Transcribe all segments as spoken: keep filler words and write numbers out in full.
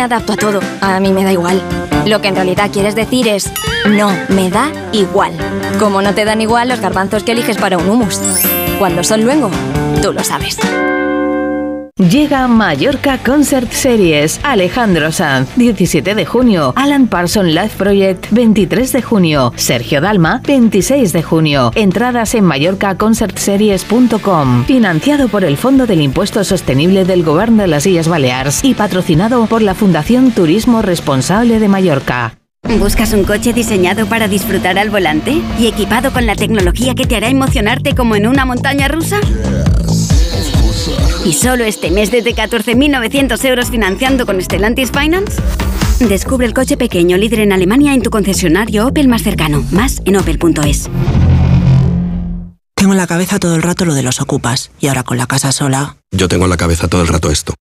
me adapto a todo. A mí me da igual. Lo que en realidad quieres decir es, no, me da igual. Como no te dan igual los garbanzos que eliges para un hummus. Cuando son luengo, tú lo sabes. Llega Mallorca Concert Series. Alejandro Sanz, diecisiete de junio. Alan Parsons Live Project, veintitrés de junio. Sergio Dalma, veintiséis de junio. Entradas en mallorca concert series punto com. Financiado por el Fondo del Impuesto Sostenible del Gobierno de las Illes Balears y patrocinado por la Fundación Turismo Responsable de Mallorca. ¿Buscas un coche diseñado para disfrutar al volante y equipado con la tecnología que te hará emocionarte como en una montaña rusa? ¿Y solo este mes desde catorce mil novecientos euros financiando con Stellantis Finance? Descubre el coche pequeño líder en Alemania en tu concesionario Opel más cercano. Más en opel punto es. Tengo en la cabeza todo el rato lo de los ocupas. Y ahora con la casa sola... Yo tengo en la cabeza todo el rato esto.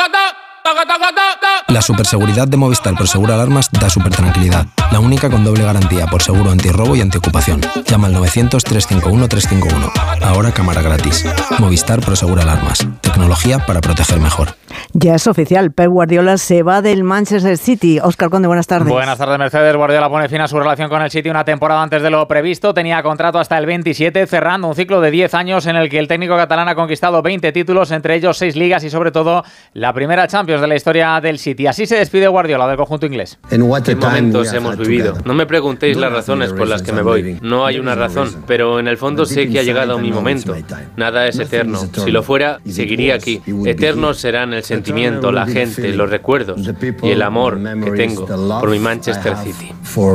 La superseguridad de Movistar Prosegur Alarmas da super tranquilidad. La única con doble garantía por seguro antirrobo y antiocupación. Llama al novecientos, trescientos cincuenta y uno, trescientos cincuenta y uno. Ahora cámara gratis. Movistar Prosegur Alarmas. Tecnología para proteger mejor. Ya es oficial, Pep Guardiola se va del Manchester City. Óscar Conde, buenas tardes. Buenas tardes, Mercedes. Guardiola pone fin a su relación con el City una temporada antes de lo previsto. Tenía contrato hasta el veintisiete, cerrando un ciclo de diez años en el que el técnico catalán ha conquistado veinte títulos, entre ellos seis ligas y sobre todo la primera Champions de la historia del City. Así se despide Guardiola del conjunto inglés. ¿Qué momentos hemos vivido? No me preguntéis las razones por las que me voy. No hay una razón, pero en el fondo sé que ha llegado mi momento. Nada es eterno. Si lo fuera, seguiría aquí. Eternos serán el sentimiento, la gente, los recuerdos y el amor que tengo por mi Manchester City.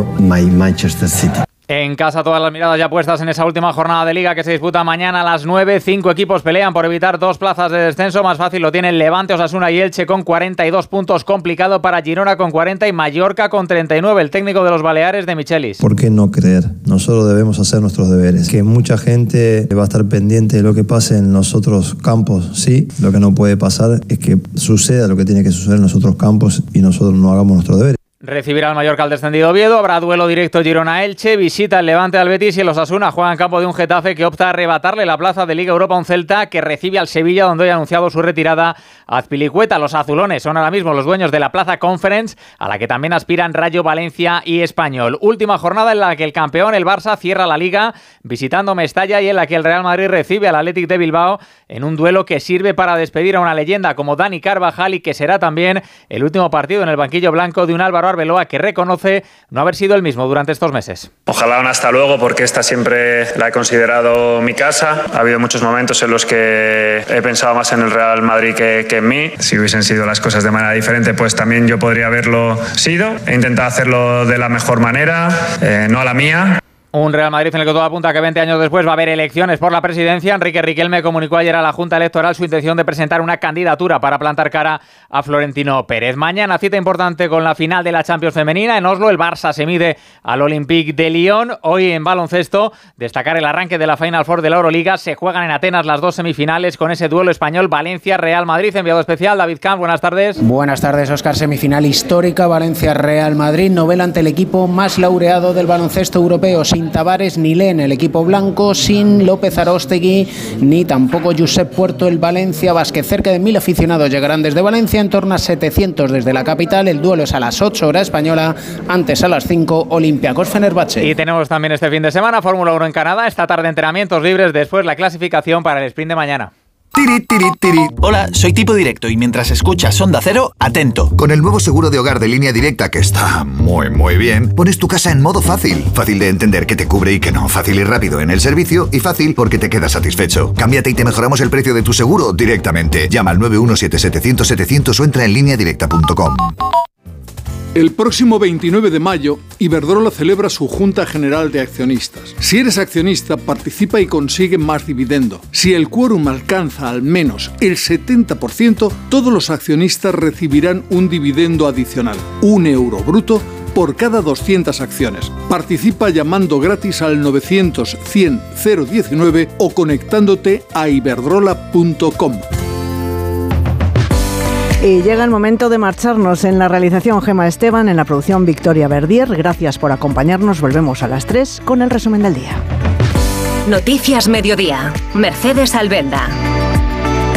En casa todas las miradas ya puestas en esa última jornada de Liga que se disputa mañana a las nueve. Cinco equipos pelean por evitar dos plazas de descenso. Más fácil lo tienen Levante, Osasuna y Elche con cuarenta y dos puntos. Complicado para Girona con cuarenta y Mallorca con treinta y nueve. El técnico de los Baleares, de Michelis. ¿Por qué no creer? Nosotros debemos hacer nuestros deberes. Que mucha gente va a estar pendiente de lo que pase en los otros campos, sí. Lo que no puede pasar es que suceda lo que tiene que suceder en los otros campos y nosotros no hagamos nuestros deberes. Recibirá al Mallorca al descendido Oviedo, habrá duelo directo Girona-Elche, visita el Levante al Betis y el Osasuna juega en campo de un Getafe que opta a arrebatarle la plaza de Liga Europa a un Celta que recibe al Sevilla, donde hoy ha anunciado su retirada Azpilicueta. Los azulones son ahora mismo los dueños de la plaza Conference, a la que también aspiran Rayo, Valencia y Español. Última jornada en la que el campeón, el Barça, cierra la Liga visitando Mestalla y en la que el Real Madrid recibe al Athletic de Bilbao en un duelo que sirve para despedir a una leyenda como Dani Carvajal y que será también el último partido en el banquillo blanco de un Álvaro Arbeloa que reconoce no haber sido el mismo durante estos meses. Ojalá un hasta luego, porque esta siempre la he considerado mi casa. Ha habido muchos momentos en los que he pensado más en el Real Madrid que, que en mí. Si hubiesen sido las cosas de manera diferente, pues también yo podría haberlo sido. He intentado hacerlo de la mejor manera, eh, no a la mía. Un Real Madrid en el que todo apunta que veinte años después va a haber elecciones por la presidencia. Enrique Riquelme comunicó ayer a la Junta Electoral su intención de presentar una candidatura para plantar cara a Florentino Pérez. Mañana cita importante con la final de la Champions femenina. En Oslo el Barça se mide al Olympique de Lyon. Hoy en baloncesto destacar el arranque de la Final Four de la Euroliga. Se juegan en Atenas las dos semifinales con ese duelo español Valencia-Real Madrid. Enviado especial David Camp, buenas tardes. Buenas tardes, Óscar. Semifinal histórica Valencia-Real Madrid. Novela ante el equipo más laureado del baloncesto europeo, sin Tavares ni Len, el equipo blanco, sin López Aróstegui ni tampoco Josep Puerto, el Valencia Basket. Cerca de mil aficionados llegarán desde Valencia, en torno a setecientos desde la capital. El duelo es a las ocho hora española, antes a las cinco Olympiacos Fenerbahce. Y tenemos también este fin de semana Fórmula uno en Canadá, esta tarde entrenamientos libres, después la clasificación para el sprint de mañana. Tiri, tiri, tiri. Hola, soy Tipo Directo y mientras escuchas Onda Cero, atento. Con el nuevo seguro de hogar de Línea Directa, que está muy, muy bien, pones tu casa en modo fácil. Fácil de entender que te cubre y que no. Fácil y rápido en el servicio y fácil porque te quedas satisfecho. Cámbiate y te mejoramos el precio de tu seguro directamente. Llama al nueve uno siete setecientos setecientos o entra en línea directa punto com. El próximo veintinueve de mayo, Iberdrola celebra su Junta General de Accionistas. Si eres accionista, participa y consigue más dividendo. Si el quórum alcanza al menos el setenta por ciento, todos los accionistas recibirán un dividendo adicional, un euro bruto, por cada doscientas acciones. Participa llamando gratis al novecientos cien cero diecinueve o conectándote a iberdrola punto com. Y llega el momento de marcharnos. En la realización Gema Esteban, en la producción Victoria Verdier. Gracias por acompañarnos. Volvemos a las tres con el resumen del día. Noticias Mediodía. Mercedes Albenda.